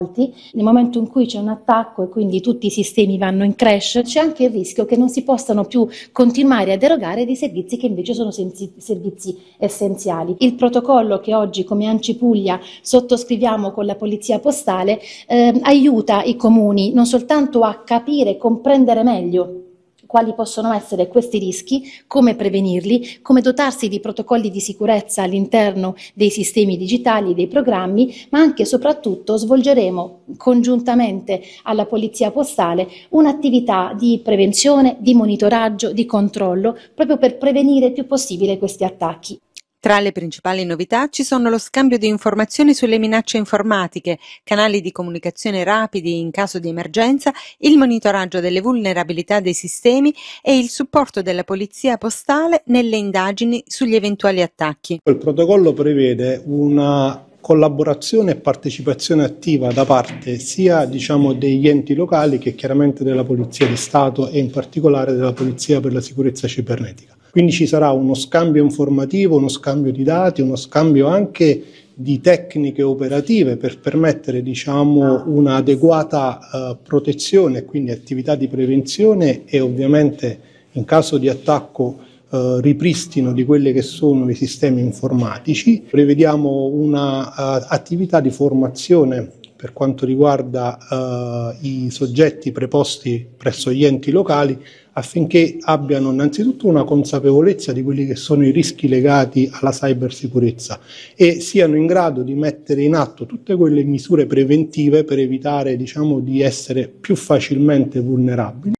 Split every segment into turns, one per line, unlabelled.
Nel momento in cui c'è un attacco e quindi tutti i sistemi vanno in crash, c'è anche il rischio che non si possano più continuare ad erogare dei servizi che invece sono servizi essenziali. Il protocollo che oggi come ANCI Puglia sottoscriviamo con la Polizia Postale aiuta i comuni non soltanto a capire e comprendere meglio quali possono essere questi rischi, come prevenirli, come dotarsi di protocolli di sicurezza all'interno dei sistemi digitali, dei programmi, ma anche e soprattutto svolgeremo congiuntamente alla Polizia Postale un'attività di prevenzione, di monitoraggio, di controllo, proprio per prevenire il più possibile questi attacchi.
Tra le principali novità ci sono lo scambio di informazioni sulle minacce informatiche, canali di comunicazione rapidi in caso di emergenza, il monitoraggio delle vulnerabilità dei sistemi e il supporto della Polizia Postale nelle indagini sugli eventuali attacchi.
Il protocollo prevede una collaborazione e partecipazione attiva da parte sia degli enti locali che chiaramente della Polizia di Stato e in particolare della Polizia per la sicurezza cibernetica. Quindi ci sarà uno scambio informativo, uno scambio di dati, uno scambio anche di tecniche operative per permettere un'adeguata protezione e quindi attività di prevenzione e ovviamente in caso di attacco ripristino di quelli che sono i sistemi informatici. Prevediamo un'attività di formazione per quanto riguarda i soggetti preposti presso gli enti locali affinché abbiano innanzitutto una consapevolezza di quelli che sono i rischi legati alla cybersicurezza e siano in grado di mettere in atto tutte quelle misure preventive per evitare di essere più facilmente vulnerabili.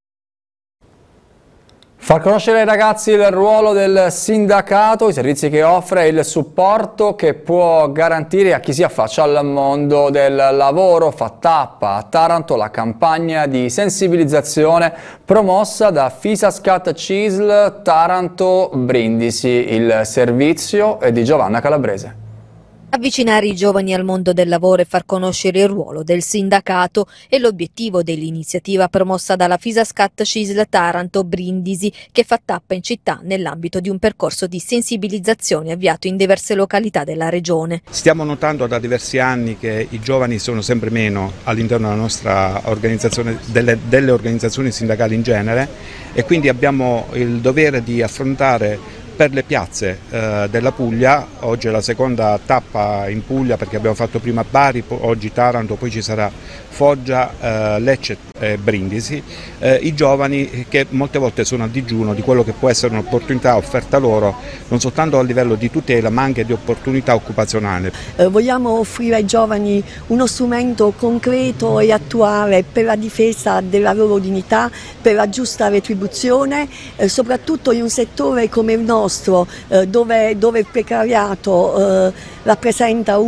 Far conoscere ai ragazzi il ruolo del sindacato, i servizi che offre e il supporto che può garantire a chi si affaccia al mondo del lavoro. Fa tappa a Taranto la campagna di sensibilizzazione promossa da Fisascat CISL Taranto Brindisi. Il servizio è di Giovanna Calabrese.
Avvicinare i giovani al mondo del lavoro e far conoscere il ruolo del sindacato è l'obiettivo dell'iniziativa promossa dalla Fisascat CISL Taranto Brindisi, che fa tappa in città nell'ambito di un percorso di sensibilizzazione avviato in diverse località della regione.
Stiamo notando da diversi anni che i giovani sono sempre meno all'interno della nostra organizzazione, delle organizzazioni sindacali in genere, e quindi abbiamo il dovere di affrontare per le piazze della Puglia. Oggi è la seconda tappa in Puglia perché abbiamo fatto prima Bari, oggi Taranto, poi ci sarà Foggia, Lecce e Brindisi, i giovani che molte volte sono a digiuno di quello che può essere un'opportunità offerta loro non soltanto a livello di tutela ma anche di opportunità occupazionale.
Vogliamo offrire ai giovani uno strumento concreto e attuale per la difesa della loro dignità, per la giusta retribuzione, soprattutto in un settore come il nostro dove il precariato rappresenta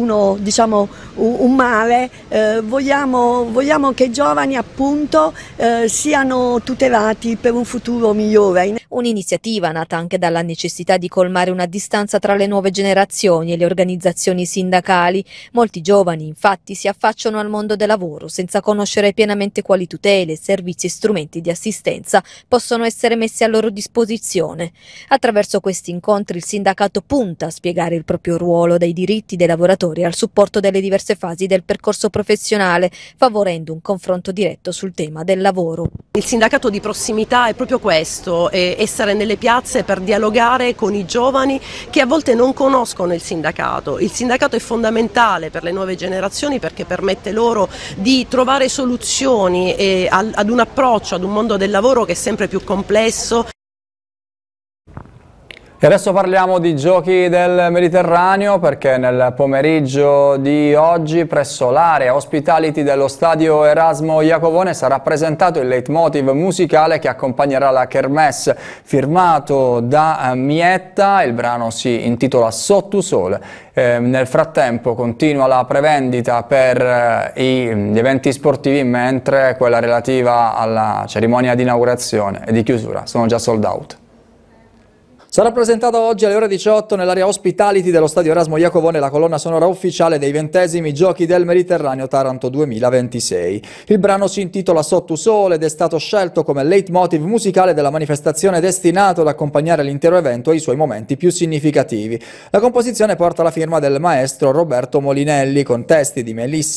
un male. Vogliamo che i giovani appunto siano tutelati per un futuro migliore.
Un'iniziativa nata anche dalla necessità di colmare una distanza tra le nuove generazioni e le organizzazioni sindacali. Molti giovani infatti si affacciano al mondo del lavoro senza conoscere pienamente quali tutele, servizi e strumenti di assistenza possono essere messi a loro disposizione. Attraverso questi incontri il sindacato punta a spiegare il proprio ruolo, dai diritti dei lavoratori al supporto delle diverse fasi del percorso professionale, favorendo un confronto diretto sul tema del lavoro.
Il sindacato di prossimità è proprio questo, essere nelle piazze per dialogare con i giovani che a volte non conoscono il sindacato. Il sindacato è fondamentale per le nuove generazioni perché permette loro di trovare soluzioni ad un approccio, ad un mondo del lavoro che è sempre più complesso.
E adesso parliamo di giochi del Mediterraneo perché nel pomeriggio di oggi presso l'area Hospitality dello stadio Erasmo Iacovone sarà presentato il leitmotiv musicale che accompagnerà la Kermesse, firmato da Mietta. Il brano si intitola Sotto Sole. Nel frattempo continua la prevendita per gli eventi sportivi, mentre quella relativa alla cerimonia di inaugurazione e di chiusura sono già sold out. Sarà presentata oggi alle ore 18 nell'area Hospitality dello stadio Erasmo Iacovone la colonna sonora ufficiale dei 20esimi Giochi del Mediterraneo Taranto 2026. Il brano si intitola Sotto Sole ed è stato scelto come leitmotiv musicale della manifestazione, destinato ad accompagnare l'intero evento e i suoi momenti più significativi. La composizione porta la firma del maestro Roberto Molinelli con testi di Melissa